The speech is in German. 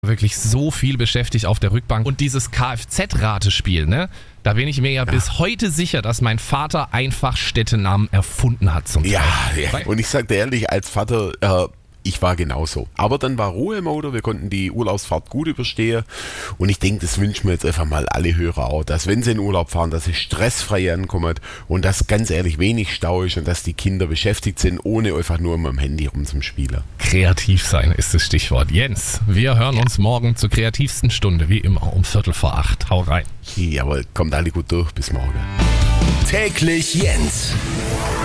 wirklich so viel beschäftigt auf der Rückbank. Und dieses Kfz-Ratespiel, ne? Da bin ich mir ja bis heute sicher, dass mein Vater einfach Städtenamen erfunden hat zum Teil. Ja. Und ich sag dir ehrlich, als Vater, ich war genauso. Aber dann war Ruhe im Auto, wir konnten die Urlaubsfahrt gut überstehen. Und ich denke, das wünschen wir jetzt einfach mal alle Hörer auch, dass wenn sie in Urlaub fahren, dass sie stressfrei ankommen und dass ganz ehrlich wenig Stau ist und dass die Kinder beschäftigt sind, ohne einfach nur mit dem Handy rumzuspielen. Kreativ sein ist das Stichwort. Jens, wir hören uns morgen zur kreativsten Stunde, wie immer um 7:45. Hau rein. Jawohl, kommt alle gut durch, bis morgen. Täglich Jens.